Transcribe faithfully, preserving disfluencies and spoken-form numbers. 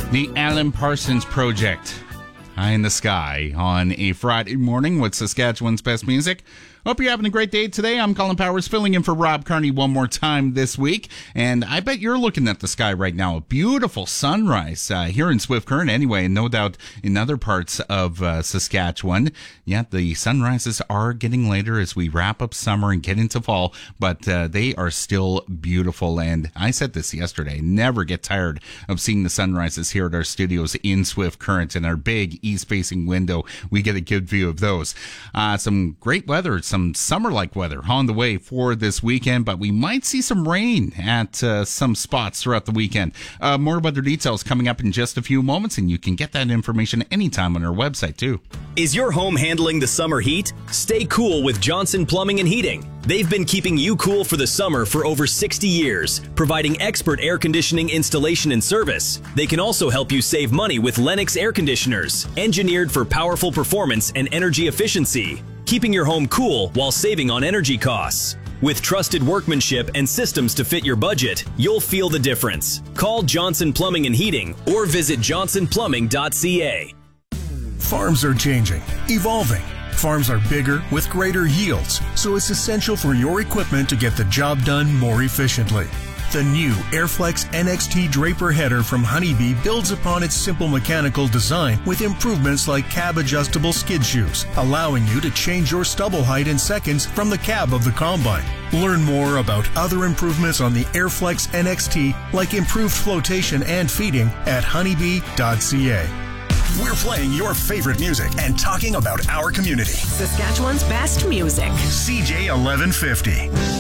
The Alan Parsons Project, High in the Sky, on a Friday morning with Saskatchewan's best music. Hope you're having a great day today. I'm Colin Powers, filling in for Rob Carney one more time this week. And I bet you're looking at the sky right now. A beautiful sunrise uh, here in Swift Current anyway, and no doubt in other parts of uh, Saskatchewan. Yeah, the sunrises are getting later as we wrap up summer and get into fall, but uh, they are still beautiful. And I said this yesterday, never get tired of seeing the sunrises here at our studios in Swift Current. And our big east-facing window, we get a good view of those. Uh, some great weather, some Some summer-like weather on the way for this weekend, but we might see some rain at uh, some spots throughout the weekend. Uh, more weather details coming up in just a few moments, and you can get that information anytime on our website, too. Is your home handling the summer heat? Stay cool with Johnson Plumbing and Heating. They've been keeping you cool for the summer for over sixty years, providing expert air conditioning installation and service. They can also help you save money with Lennox air conditioners, engineered for powerful performance and energy efficiency, keeping your home cool while saving on energy costs. With trusted workmanship and systems to fit your budget, you'll feel the difference. Call Johnson Plumbing and Heating or visit johnson plumbing dot c a. Farms are changing, evolving. Farms are bigger with greater yields, so it's essential for your equipment to get the job done more efficiently. The new Airflex N X T Draper header from Honeybee builds upon its simple mechanical design with improvements like cab-adjustable skid shoes, allowing you to change your stubble height in seconds from the cab of the combine. Learn more about other improvements on the Airflex N X T, like improved flotation and feeding, at honeybee dot c a. We're playing your favorite music and talking about our community. Saskatchewan's best music. C J eleven fifty.